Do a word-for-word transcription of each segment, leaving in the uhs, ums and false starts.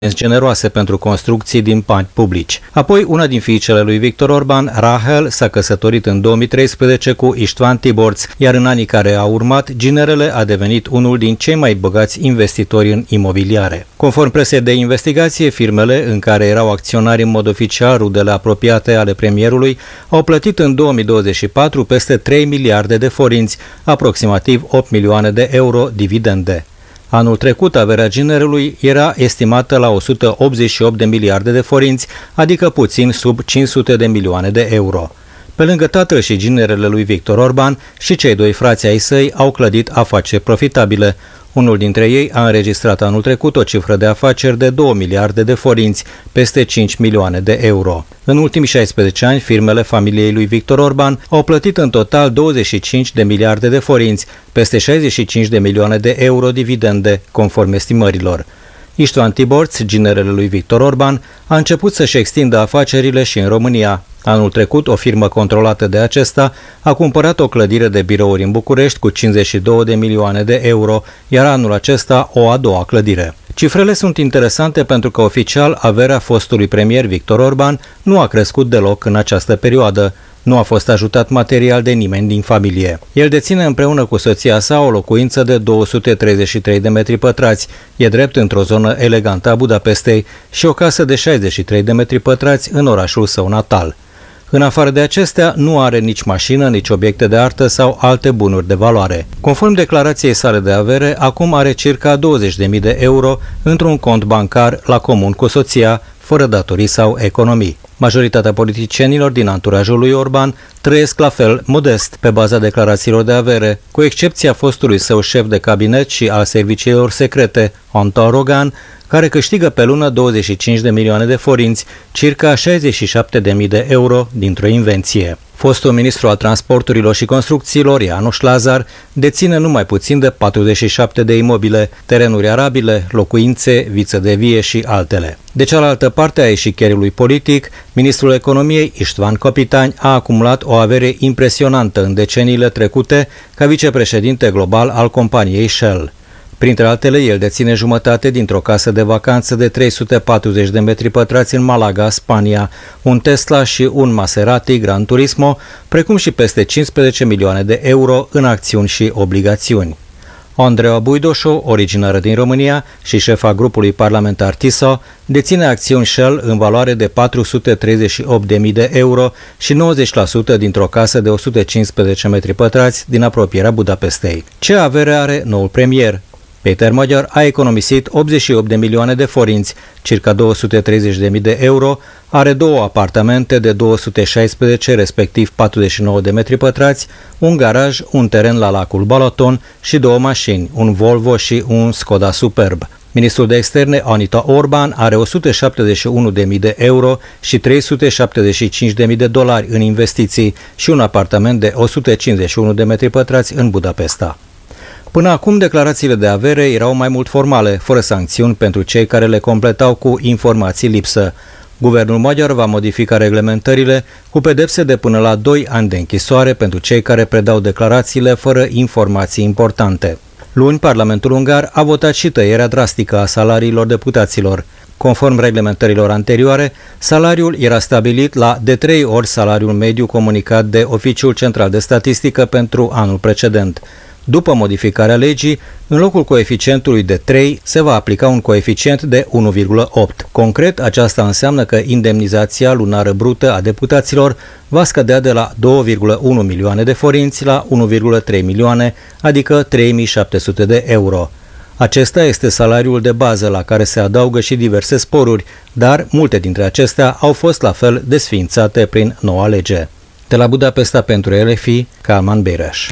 generoase pentru construcții din bani publici. Apoi, una din fiicele lui Victor Orban, Rahel, s-a căsătorit în două mii treisprezece cu Istvan Tiborț, iar în anii care au urmat, ginerele a devenit unul din cei mai bogați investitori în imobiliare. Conform presei de investigație, firmele în care erau acționari în mod oficial rudele apropiate ale premierului au plătit în două mii douăzeci și patru peste trei miliarde de forinți, aproximativ opt milioane de euro dividende. Anul trecut, averea ginerelui era estimată la o sută optzeci și opt de miliarde de forinți, adică puțin sub cinci sute de milioane de euro. Pe lângă tatăl și ginerele lui Victor Orban, și cei doi frați ai săi au clădit afaceri profitabile. Unul dintre ei a înregistrat anul trecut o cifră de afaceri de două miliarde de forinți, peste cinci milioane de euro. În ultimii șaisprezece ani, firmele familiei lui Victor Orban au plătit în total douăzeci și cinci de miliarde de forinți, peste șaizeci și cinci de milioane de euro dividende, conform estimărilor. Istvan Tiborț, ginerele lui Victor Orban, a început să-și extindă afacerile și în România. Anul trecut, o firmă controlată de acesta a cumpărat o clădire de birouri în București cu cincizeci și două de milioane de euro, iar anul acesta o a doua clădire. Cifrele sunt interesante pentru că oficial averea fostului premier Victor Orban nu a crescut deloc în această perioadă. Nu a fost ajutat material de nimeni din familie. El deține împreună cu soția sa o locuință de două sute treizeci și trei de metri pătrați, e drept într-o zonă elegantă a Budapestei, și o casă de șaizeci și trei de metri pătrați în orașul său natal. În afară de acestea, nu are nici mașină, nici obiecte de artă sau alte bunuri de valoare. Conform declarației sale de avere, acum are circa douăzeci de mii de euro într-un cont bancar la comun cu soția, fără datorii sau economii. Majoritatea politicienilor din anturajul lui Orban trăiesc la fel modest pe baza declarațiilor de avere, cu excepția fostului său șef de cabinet și al serviciilor secrete, Anton Rogan, care câștigă pe lună douăzeci și cinci de milioane de forinți, circa șaizeci și șapte de mii de euro dintr-o invenție. Fostul ministru al transporturilor și construcțiilor, János Lázár, deține numai puțin de patruzeci și șapte de imobile, terenuri arabile, locuințe, viță de vie și altele. De cealaltă parte a eșichierului politic, ministrul economiei, István Kapitány, a acumulat o avere impresionantă în deceniile trecute ca vicepreședinte global al companiei Shell. Printre altele, el deține jumătate dintr-o casă de vacanță de trei sute patruzeci de metri pătrați în Malaga, Spania, un Tesla și un Maserati Gran Turismo, precum și peste cincisprezece milioane de euro în acțiuni și obligațiuni. Andreea Buidoșu, originară din România și șefa grupului parlamentar TISO, deține acțiuni Shell în valoare de patru sute treizeci și opt de mii de euro și nouăzeci la sută dintr-o casă de o sută cincisprezece metri pătrați din apropierea Budapestei. Ce avere are noul premier? Péter Magyar a economisit optzeci și opt de milioane de forinți, circa două sute treizeci de mii de euro, are două apartamente de două sute șaisprezece, respectiv patruzeci și nouă de metri pătrați, un garaj, un teren la lacul Balaton și două mașini, un Volvo și un Skoda Superb. Ministrul de externe, Anita Orban, are o sută șaptezeci și unu de mii de euro și trei sute șaptezeci și cinci de mii de dolari în investiții și un apartament de o sută cincizeci și unu de metri pătrați în Budapesta. Până acum, declarațiile de avere erau mai mult formale, fără sancțiuni pentru cei care le completau cu informații lipsă. Guvernul maghiar va modifica reglementările cu pedepse de până la doi ani de închisoare pentru cei care predau declarațiile fără informații importante. Luni, Parlamentul ungar a votat și tăierea drastică a salariilor deputaților. Conform reglementărilor anterioare, salariul era stabilit la de trei ori salariul mediu comunicat de Oficiul Central de Statistică pentru anul precedent. După modificarea legii, în locul coeficientului de trei se va aplica un coeficient de unu virgulă opt. Concret, aceasta înseamnă că indemnizația lunară brută a deputaților va scădea de la două virgulă unu milioane de forinți la unu virgulă trei milioane, adică trei mii șapte sute de euro. Acesta este salariul de bază la care se adaugă și diverse sporuri, dar multe dintre acestea au fost la fel desființate prin noua lege. De la Budapesta pentru R F I, Kálmán Béres.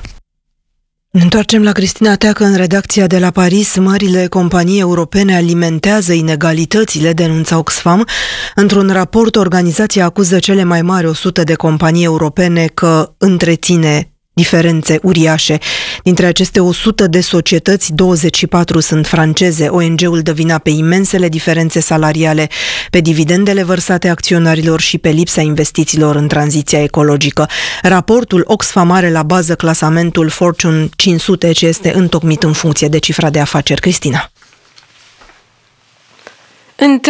Ne întoarcem la Cristina Teacă în redacția de la Paris. Marile companii europene alimentează inegalitățile, denunța Oxfam. Într-un raport, organizația acuză cele mai mari o sută de companii europene că întreține diferențe uriașe. Dintre aceste o sută de societăți, douăzeci și patru sunt franceze. O N G-ul dă vina pe imensele diferențe salariale, pe dividendele vărsate acționarilor și pe lipsa investițiilor în tranziția ecologică. Raportul Oxfam are la bază clasamentul Fortune cinci sute, ce este întocmit în funcție de cifra de afaceri. Cristina. între